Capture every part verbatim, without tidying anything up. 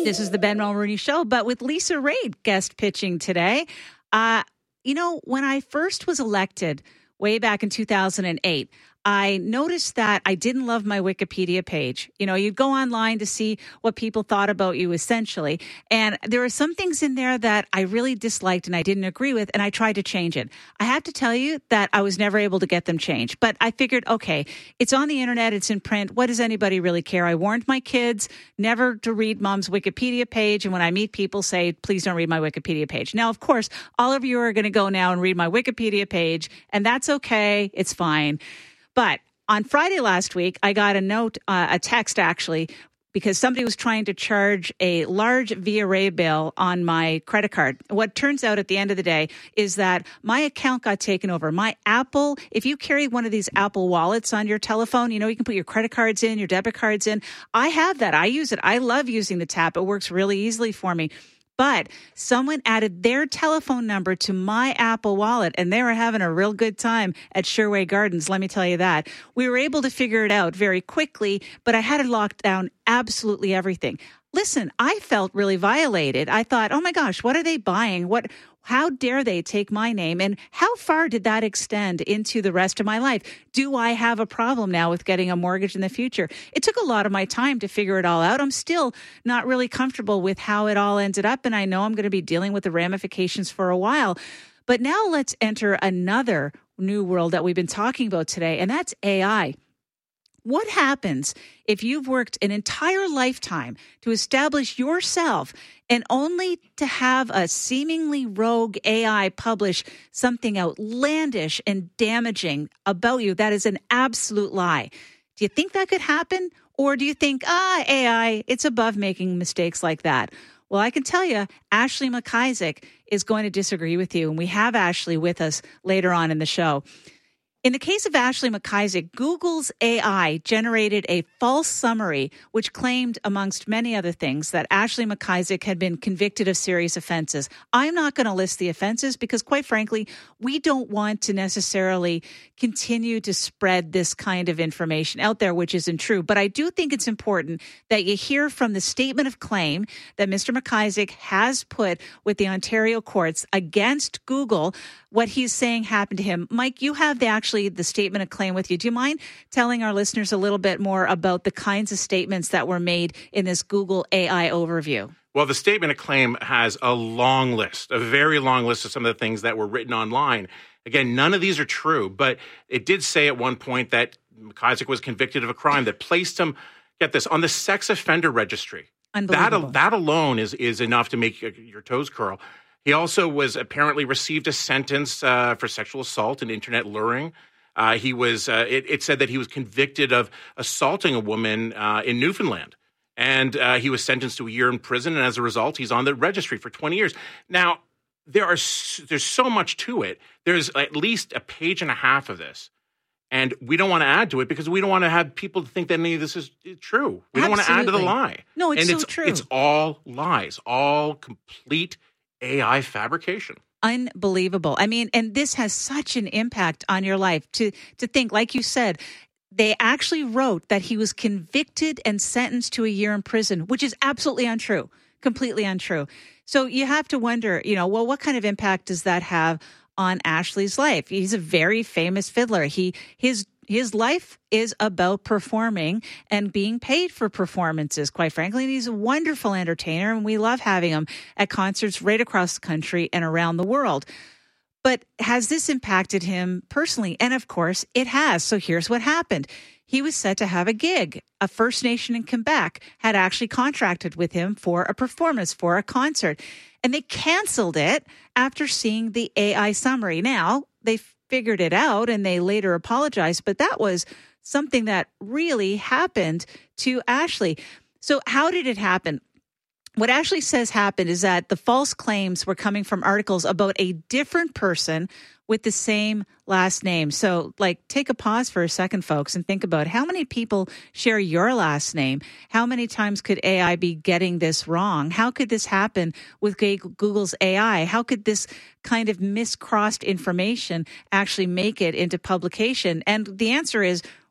This is the Ben Mulroney Show, but with Lisa Raitt guest pitching today. Uh, you know, when I first was elected way back in two thousand eight, I noticed that I didn't love my Wikipedia page. You know, you'd go online to see what people thought about you, essentially. And there were some things in there that I really disliked and I didn't agree with, and I tried to change it. I have to tell you that I was never able to get them changed. But I figured, okay, it's on the internet, it's in print. What does anybody really care? I warned my kids never to read mom's Wikipedia page. And when I meet people, say, please don't read my Wikipedia page. Now, of course, all of you are going to go now and read my Wikipedia page, and that's okay. It's fine. But on Friday last week, I got a note, uh, a text actually, because somebody was trying to charge a large V R A bill on my credit card. What turns out at the end of the day is that my account got taken over. My Apple, if you carry one of these Apple wallets on your telephone, you know, you can put your credit cards in, your debit cards in. I have that. I use it. I love using the tap. It works really easily for me. But someone added their telephone number to my Apple wallet, and they were having a real good time at Sherway Gardens, let me tell you that. We were able to figure it out very quickly, but I had to lock down absolutely everything. Listen, I felt really violated. I thought, oh my gosh, what are they buying? What? How dare they take my name? And how far did that extend into the rest of my life? Do I have a problem now with getting a mortgage in the future? It took a lot of my time to figure it all out. I'm still not really comfortable with how it all ended up, and I know I'm going to be dealing with the ramifications for a while. But now let's enter another new world that we've been talking about today, and that's A I. What happens if you've worked an entire lifetime to establish yourself and only to have a seemingly rogue A I publish something outlandish and damaging about you? That is an absolute lie. Do you think that could happen? Or do you think, ah, A I, it's above making mistakes like that? Well, I can tell you, Ashley McIsaac is going to disagree with you. And we have Ashley with us later on in the show. In the case of Ashley McIsaac, Google's A I generated a false summary which claimed, amongst many other things, that Ashley McIsaac had been convicted of serious offenses. I'm not going to list the offenses because, quite frankly, we don't want to necessarily continue to spread this kind of information out there, which isn't true. But I do think it's important that you hear from the statement of claim that Mister McIsaac has put with the Ontario courts against Google, what he's saying happened to him. Mike, you have the actually the statement of claim with you. Do you mind telling our listeners a little bit more about the kinds of statements that were made in this Google A I overview? Well, the statement of claim has a long list, a very long list of some of the things that were written online. Again, none of these are true, but it did say at one point that McIsaac was convicted of a crime that placed him, get this, on the sex offender registry. Unbelievable. That, that alone is, is enough to make your, your toes curl. He also was apparently received a sentence uh, for sexual assault and internet luring. Uh, he was. Uh, it, it said that he was convicted of assaulting a woman uh, in Newfoundland, and uh, he was sentenced to a year in prison. And as a result, he's on the registry for twenty years. Now, there are there's so much to it. There's at least a page and a half of this, and we don't want to add to it because we don't want to have people think that any of this is true. We Absolutely. don't want to add to the lie. No, it's and so it's, true. It's all lies, all complete A I fabrication. Unbelievable. I mean, and this has such an impact on your life to, to think, like you said, they actually wrote that he was convicted and sentenced to a year in prison, which is absolutely untrue, completely untrue. So you have to wonder, you know, well, what kind of impact does that have on Ashley's life? He's a very famous fiddler. He, his, his life is about performing and being paid for performances, quite frankly. And he's a wonderful entertainer, and we love having him at concerts right across the country and around the world. But has this impacted him personally? And of course, it has. So here's what happened. He was set to have a gig. A First Nation in Quebec had actually contracted with him for a performance, for a concert. And they canceled it after seeing the A I summary. Now, they figured it out and they later apologized, but that was something that really happened to Ashley. So how did it happen? What Ashley says happened is that the false claims were coming from articles about a different person with the same last name. So, like, take a pause for a second, folks, and think about how many people share your last name? How many times could A I be getting this wrong? How could this happen with Google's A I? How could this kind of miscrossed information actually make it into publication? And the answer is,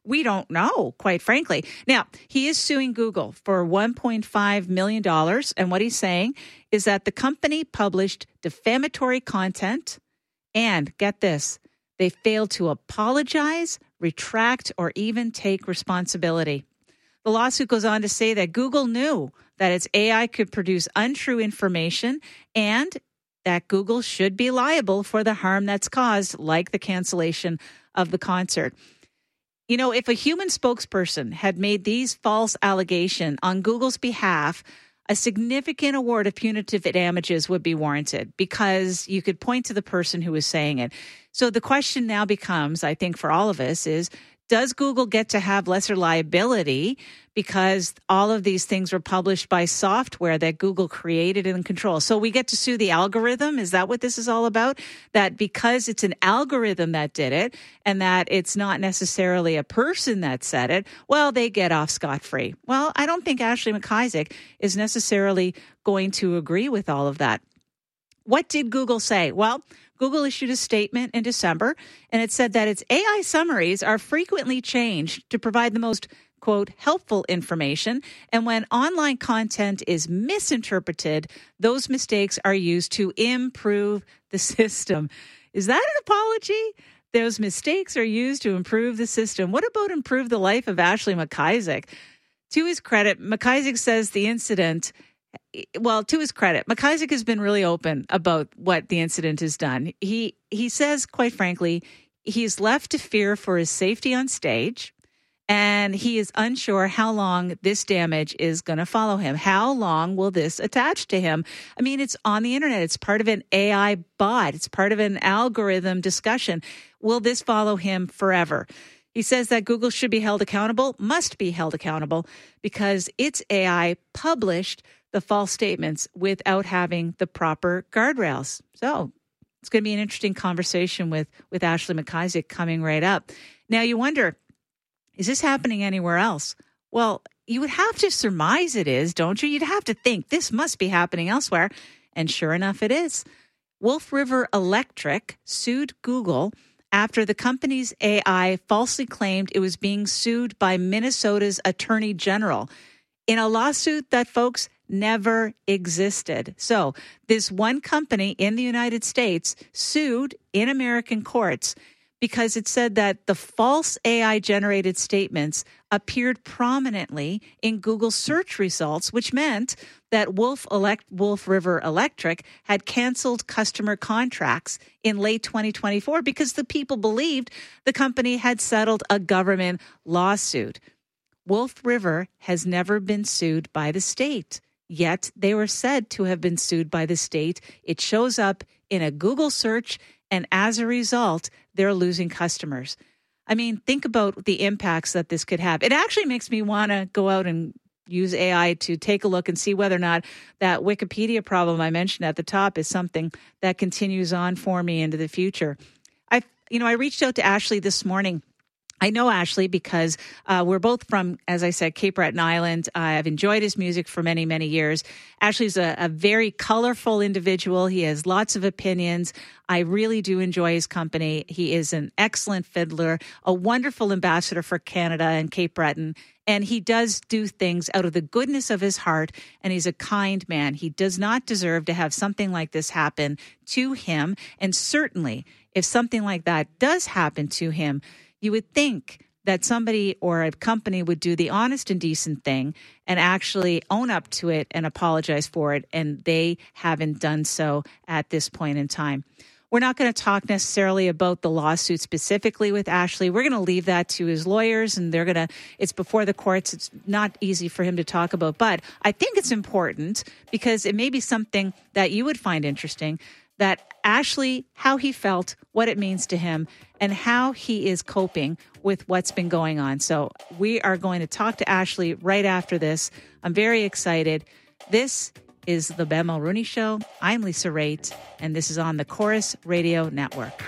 We don't know, quite frankly. Now, he is suing Google for one point five million dollars. And what he's saying is that the company published defamatory content and, get this, they failed to apologize, retract, or even take responsibility. The lawsuit goes on to say that Google knew that its A I could produce untrue information and that Google should be liable for the harm that's caused, like the cancellation of the concert. You know, if a human spokesperson had made these false allegations on Google's behalf, a significant award of punitive damages would be warranted because you could point to the person who was saying it. So the question now becomes, I think for all of us, is does Google get to have lesser liability because all of these things were published by software that Google created and controls? So we get to sue the algorithm? Is that what this is all about? That because it's an algorithm that did it and that it's not necessarily a person that said it, well, they get off scot-free. Well, I don't think Ashley McIsaac is necessarily going to agree with all of that. What did Google say? Well, Google issued a statement in December, and it said that its A I summaries are frequently changed to provide the most, quote, helpful information. And when online content is misinterpreted, those mistakes are used to improve the system. Is that an apology? Those mistakes are used to improve the system. What about improve the life of Ashley McIsaac? To his credit, McIsaac says the incident... Well, to his credit, McIsaac has been really open about what the incident has done. He he says, quite frankly, he's left to fear for his safety on stage, and he is unsure how long this damage is going to follow him. How long will this attach to him? I mean, it's on the internet. It's part of an A I bot. It's part of an algorithm discussion. Will this follow him forever? He says that Google should be held accountable, must be held accountable, because its A I published the false statements without having the proper guardrails. So it's going to be an interesting conversation with, with Ashley McIsaac coming right up. Now you wonder, is this happening anywhere else? Well, you would have to surmise it is, don't you? You'd have to think this must be happening elsewhere. And sure enough, it is. Wolf River Electric sued Google after the company's A I falsely claimed it was being sued by Minnesota's Attorney General in a lawsuit that, folks, never existed. So this one company in the United States sued in American courts because it said that the false A I-generated statements appeared prominently in Google search results, which meant that Wolf, Elect- Wolf River Electric had canceled customer contracts in late twenty twenty-four because the people believed the company had settled a government lawsuit. Wolf River has never been sued by the state. Yet they were said to have been sued by the state. It shows up in a Google search, and as a result, they're losing customers. I mean, think about the impacts that this could have. It actually makes me want to go out and use A I to take a look and see whether or not that Wikipedia problem I mentioned at the top is something that continues on for me into the future. I, you know, I reached out to Ashley this morning. I know Ashley because uh, we're both from, as I said, Cape Breton Island. I've enjoyed his music for many, many years. Ashley's a, a very colorful individual. He has lots of opinions. I really do enjoy his company. He is an excellent fiddler, a wonderful ambassador for Canada and Cape Breton. And he does do things out of the goodness of his heart, and he's a kind man. He does not deserve to have something like this happen to him. And certainly, if something like that does happen to him, you would think that somebody or a company would do the honest and decent thing and actually own up to it and apologize for it, and they haven't done so at this point in time. We're not going to talk necessarily about the lawsuit specifically with Ashley. We're going to leave that to his lawyers, and they're going to, it's before the courts. It's not easy for him to talk about, but I think it's important because it may be something that you would find interesting, that Ashley, how he felt, what it means to him, and how he is coping with what's been going on. So we are going to talk to Ashley right after this. I'm very excited. This is the Ben Mulrooney Show. I'm Lisa Raitt, and this is on the Chorus Radio Network.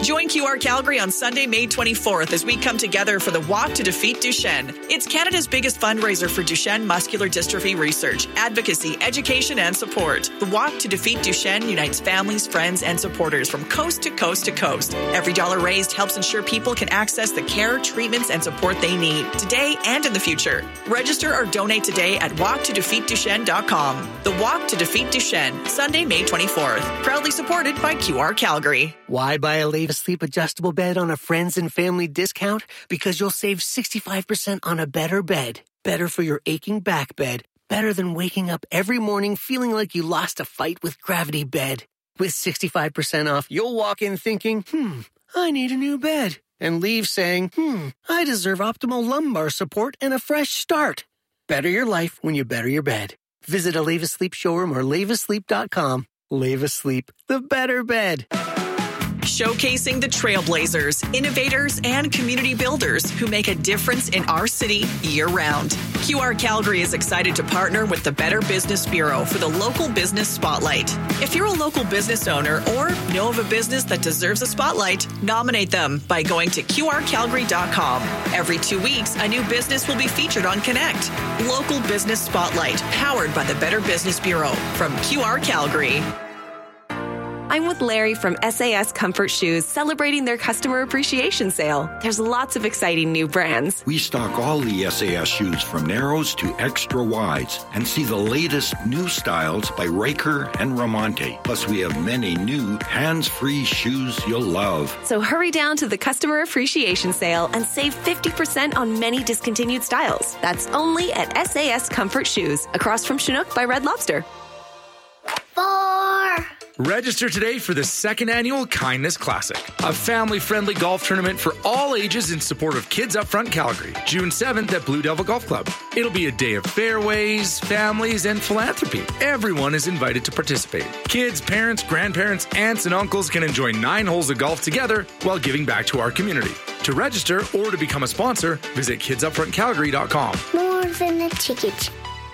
Join Q R Calgary on Sunday, May twenty-fourth as we come together for the Walk to Defeat Duchenne. It's Canada's biggest fundraiser for Duchenne muscular dystrophy research, advocacy, education, and support. The Walk to Defeat Duchenne unites families, friends, and supporters from coast to coast to coast. Every dollar raised helps ensure people can access the care, treatments, and support they need today and in the future. Register or donate today at walk to defeat duchenne dot com. The Walk to Defeat Duchenne, Sunday, May twenty-fourth. Proudly supported by Q R Calgary. Why buy a Leva Sleep adjustable bed on a friends and family discount? Because you'll save sixty-five percent on a better bed. Better for your aching back bed. Better than waking up every morning feeling like you lost a fight with Gravity Bed. With sixty-five percent off, you'll walk in thinking, hmm, I need a new bed. And leave saying, hmm, I deserve optimal lumbar support and a fresh start. Better your life when you better your bed. Visit a Leva Sleep showroom or leva sleep dot com. Leva Sleep, the better bed. Showcasing the trailblazers, innovators, and community builders who make a difference in our city year-round. Q R Calgary is excited to partner with the Better Business Bureau for the Local Business Spotlight. If you're a local business owner or know of a business that deserves a spotlight, nominate them by going to Q R Calgary dot com. Every two weeks, a new business will be featured on Connect. Local Business Spotlight, powered by the Better Business Bureau from Q R Calgary. I'm with Larry from S A S Comfort Shoes, celebrating their customer appreciation sale. There's lots of exciting new brands. We stock all the S A S shoes from narrows to extra wides and see the latest new styles by Riker and Ramonte. Plus, we have many new hands-free shoes you'll love. So hurry down to the customer appreciation sale and save fifty percent on many discontinued styles. That's only at S A S Comfort Shoes, across from Chinook by Red Lobster. Four. Register today for the second annual Kindness Classic, a family-friendly golf tournament for all ages in support of Kids Up Front Calgary, June seventh at Blue Devil Golf Club. It'll be a day of fairways, families, and philanthropy. Everyone is invited to participate. Kids, parents, grandparents, aunts, and uncles can enjoy nine holes of golf together while giving back to our community. To register or to become a sponsor, visit kids up front calgary dot com. More than a ticket.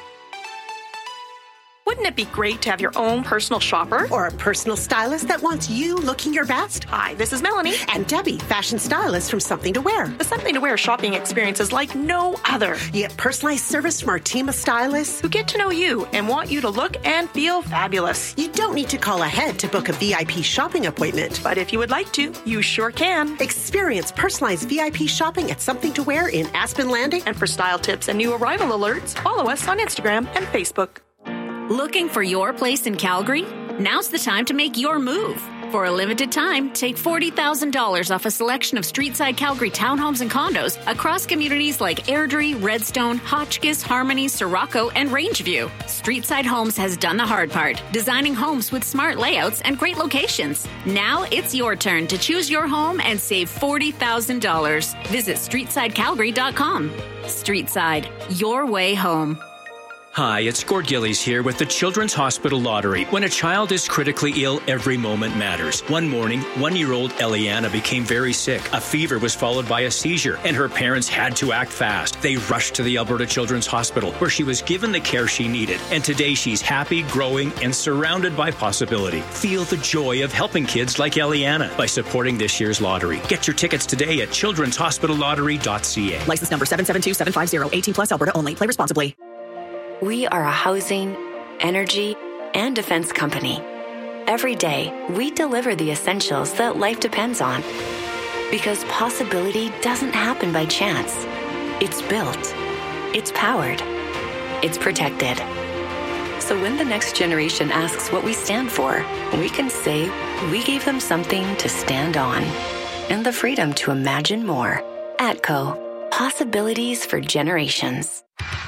Wouldn't it be great to have your own personal shopper? Or a personal stylist that wants you looking your best? Hi, this is Melanie. And Debbie, fashion stylist from Something to Wear. The Something to Wear shopping experience is like no other. You get personalized service from our team of stylists who get to know you and want you to look and feel fabulous. You don't need to call ahead to book a V I P shopping appointment. But if you would like to, you sure can. Experience personalized V I P shopping at Something to Wear in Aspen Landing. And for style tips and new arrival alerts, follow us on Instagram and Facebook. Looking for your place in Calgary? Now's the time to make your move. For a limited time, take forty thousand dollars off a selection of Streetside Calgary townhomes and condos across communities like Airdrie, Redstone, Hotchkiss, Harmony, Sirocco, and Rangeview. Streetside Homes has done the hard part, designing homes with smart layouts and great locations. Now it's your turn to choose your home and save forty thousand dollars. Visit streetside calgary dot com. Streetside, your way home. Hi, it's Gord Gillies here with the Children's Hospital Lottery. When a child is critically ill, every moment matters. One morning, one-year-old Eliana became very sick. A fever was followed by a seizure, and her parents had to act fast. They rushed to the Alberta Children's Hospital, where she was given the care she needed. And today, she's happy, growing, and surrounded by possibility. Feel the joy of helping kids like Eliana by supporting this year's lottery. Get your tickets today at children's hospital lottery dot c a. License number seven seven two seven five zero, eighteen plus, Alberta only. Play responsibly. We are a housing, energy, and defense company. Every day, we deliver the essentials that life depends on. Because possibility doesn't happen by chance. It's built. It's powered. It's protected. So when the next generation asks what we stand for, we can say we gave them something to stand on. And the freedom to imagine more. ATCO. Possibilities for generations.